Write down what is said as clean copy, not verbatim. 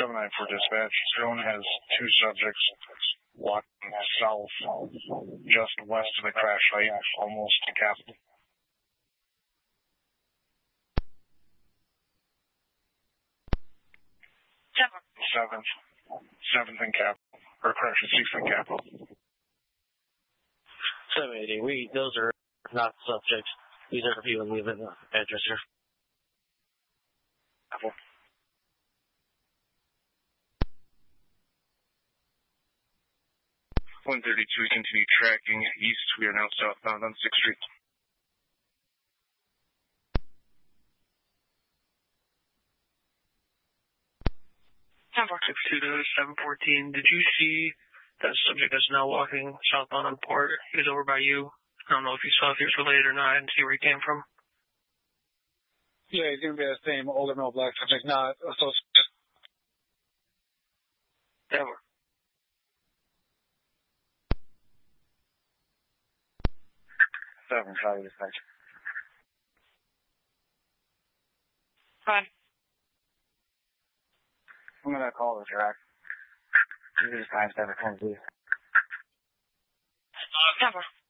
794 dispatch. Drone has 2 subjects walking south, just west of the crash site, almost to Capitol. Seventh and Capitol, or correction, 6th and Capitol. 780. Those are not subjects. These are people leaving the address here. Apple. 132, we continue tracking east. We are now southbound on 6th Street. Fox 62 to 714. Did you see that subject that's now walking southbound on Port? He was over by you. I don't know if you saw if he was related or not. I didn't see where he came from. Yeah, he's going to be the same older male black subject, not associated. Denver. 7, Charlie dispatch. Hi. I'm going to call the track. You can just time 7, please. Denver.